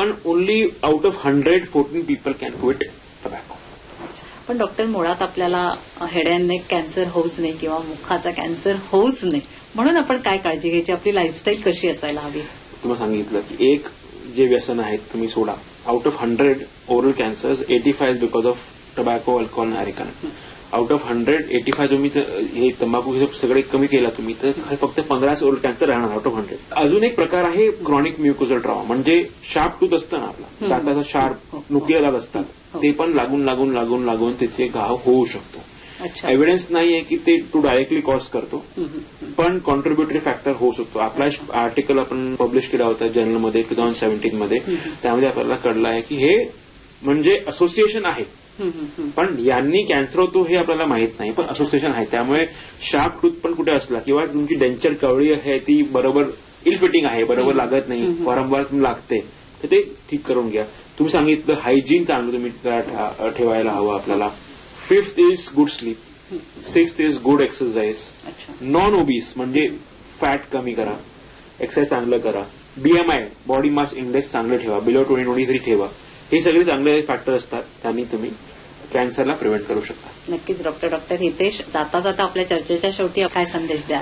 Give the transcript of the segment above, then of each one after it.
पण only out of 100 14 people can quit tobacco. पण doctor, मुळात आपल्याला हेड अँड नेक कॅन्सर होऊच नाही किंवा मुखाचा कॅन्सर होऊच नाही, म्हणून आपण काय काळजी घ्यायची, आपली लाईफस्टाईल कशी असायला हवी? तुम्हाला सांगितलं की एक जे व्यसन आहेत तुम्ही सोडा. Out of 100 oral cancers 85 because of tobacco, alcohol, अरेकन. Out of 100 85 तुम्ही हे तंबाखू सगळे कमी केला तुम्ही तर फक्त 15 ओरल कॅन्सर राहणार आउट ऑफ 100. अजून एक प्रकार आहे क्रॉनिक म्युकोझल ट्रॉमा, म्हणजे शार्प टूथ असतं ना आपला दाताचा शार्प नुकीला दात असतात, ते पण लागून लागून लागून लागून तिथे घाव होऊ शकतो. एव्हिडन्स नाहीये की ते टू डायरेक्टली कॉज करतो, पण कॉन्ट्रीब्युटरी फॅक्टर होऊ शकतो. आपला आर्टिकल आपण पब्लिश केला होता जर्नलमध्ये 2017 मध्ये, त्यामध्ये आपल्याला कळलं आहे की हे म्हणजे असोसिएशन आहे, पण यांनी कॅन्सर होतो हे आपल्याला माहित नाही, पण असोसिएशन आहे. त्यामुळे शार्प टूथ पण कुठे असला किंवा तुमची डेंचर कवळी आहे ती बरोबर इल फिटिंग आहे, बरोबर लागत नाही, वारंवार तुम्ही लागते, तर ते ठीक करून घ्या. तुम्ही सांगितलं हायजीन चांगलं तुम्ही ठेवायला हवं आपल्याला. 5th is good sleep, 6th is good exercise, non obese म्हणजे फॅट कमी करा, एक्सरसाइज चांगलं करा, बीएमआय बॉडी मास इंडेक्स चांगलं ठेवा, बिलो 20-23 ठेवा. हे सगळे चांगले फॅक्टर असतात, त्यांनी तुम्ही कॅन्सरला प्रिव्हेंट करू शकता. नक्कीच. डॉक्टर हितेश, जाता जाता आपल्या चर्चेच्या शेवटी काय संदेश द्या?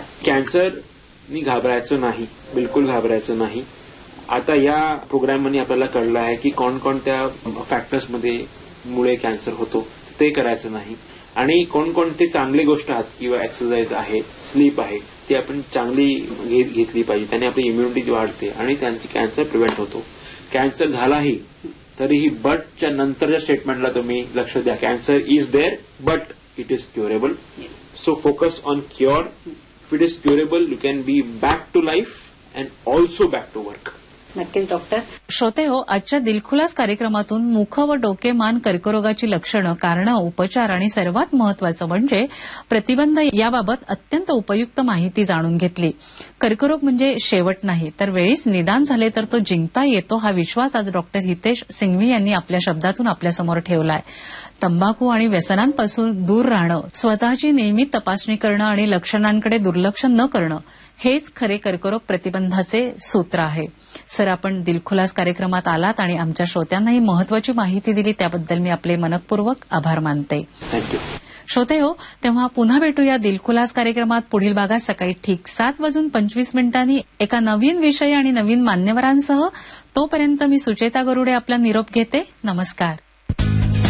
कॅन्सरनी घाबरायचं नाही, बिलकुल घाबरायचं नाही. आता या प्रोग्राममध्ये आपल्याला कळलं आहे की कोणकोणत्या फॅक्टर्समध्ये मुळे कॅन्सर होतो, ते करायचं नाही. आणि कोणकोणते चांगली गोष्ट आहेत किंवा एक्सरसाइज आहे, स्लीप आहे, ती आपण चांगली घेतली पाहिजे. त्याने आपली इम्युनिटी वाढते आणि त्यांची कॅन्सर प्रिव्हेंट होतो. कॅन्सर झालाही तरीही बटच्या नंतरच्या स्टेटमेंटला तुम्ही लक्ष द्या. Cancer is there but it is curable. So focus on cure. If it is curable you can be back to life and also back to work. नक्कीच. डॉक्टर श्रोते हो, आजच्या दिलखुलास कार्यक्रमातून मुख व डोके मान कर्करोगाची लक्षणं, कारणं, उपचार आणि सर्वात महत्वाचं म्हणजे प्रतिबंध याबाबत अत्यंत उपयुक्त माहिती जाणून घेतली. कर्करोग म्हणजे शेवट नाही, तर वेळीच निदान झाले तर तो जिंकता येतो, हा विश्वास आज डॉक्टर हितेश सिंघवी यांनी आपल्या शब्दातून आपल्यासमोर ठेवलाय. तंबाखू आणि व्यसनांपासून दूर राहणं, स्वतःची नियमित तपासणी करणं आणि लक्षणांकडे दुर्लक्ष न करणं हेच खरे कर्करोग प्रतिबंधाचे सूत्र आहे. सर, आपण दिलखुलास कार्यक्रमात आलात आणि आमच्या श्रोत्यांनाही महत्वाची माहिती दिली, त्याबद्दल मी आपले मनपूर्वक आभार मानते. थँक्यू. श्रोते हो, तेव्हा पुन्हा भेटूया दिलखुलास कार्यक्रमात पुढील भागात सकाळी ठीक 7:25 एका नवीन विषय आणि नवीन मान्यवरांसह. तोपर्यंत मी सुचेता गरुडे आपला निरोप घेते. नमस्कार.